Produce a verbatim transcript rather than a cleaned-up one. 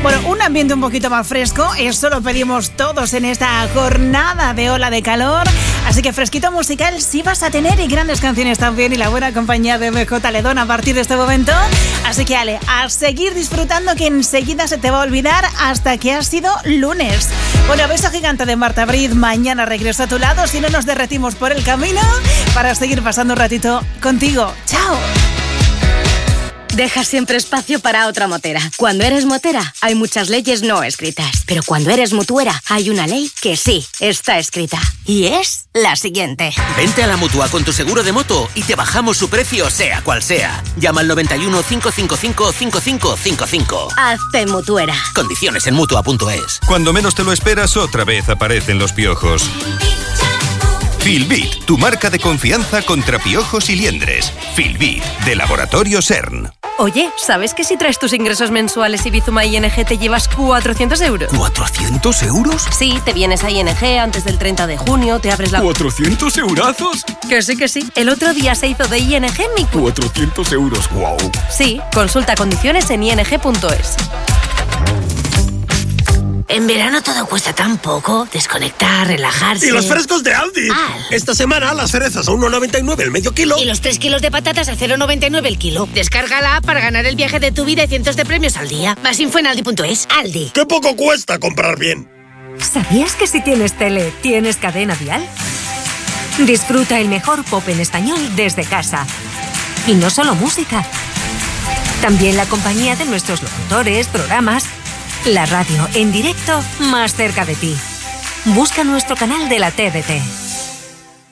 Bueno, un ambiente un poquito más fresco, eso lo pedimos todos en esta jornada de ola de calor. Así que fresquito musical sí vas a tener y grandes canciones también y la buena compañía de M J Ledón a partir de este momento. Así que Ale, a seguir disfrutando que enseguida se te va a olvidar hasta que ha sido lunes. Bueno, beso gigante de Marta Briz, mañana regreso a tu lado si no nos derretimos por el camino para seguir pasando un ratito contigo. ¡Chao! Deja siempre espacio para otra motera. Cuando eres motera, hay muchas leyes no escritas. Pero cuando eres mutuera, hay una ley que sí está escrita. Y es la siguiente. Vente a la Mutua con tu seguro de moto y te bajamos su precio, sea cual sea. Llama al noventa y uno, cinco cinco cinco, cinco cinco cinco cinco. Hazte mutuera. Condiciones en Mutua punto es. Cuando menos te lo esperas, otra vez aparecen los piojos. Filbit, tu marca de confianza contra piojos y liendres. Filbit, de Laboratorio CERN. Oye, ¿sabes que si traes tus ingresos mensuales y Bizuma I N G te llevas cuatrocientos euros? ¿cuatrocientos euros? Sí, te vienes a I N G antes del treinta de junio, te abres la... ¿cuatrocientos eurazos? Que sí, que sí. El otro día se hizo de I N G mi... cuatrocientos euros, wow. Sí, consulta condiciones en I N G punto es. En verano todo cuesta tan poco. Desconectar, relajarse. ¡Y los frescos de Aldi! Ah. Esta semana las cerezas a uno noventa y nueve el medio kilo. Y los tres kilos de patatas a cero noventa y nueve el kilo. Descarga la app para ganar el viaje de tu vida y cientos de premios al día. Más info en aldi punto es. Aldi. ¡Qué poco cuesta comprar bien! ¿Sabías que si tienes tele, tienes cadena Dial? Disfruta el mejor pop en español desde casa. Y no solo música. También la compañía de nuestros locutores, programas... La radio en directo más cerca de ti. Busca nuestro canal de la T D T.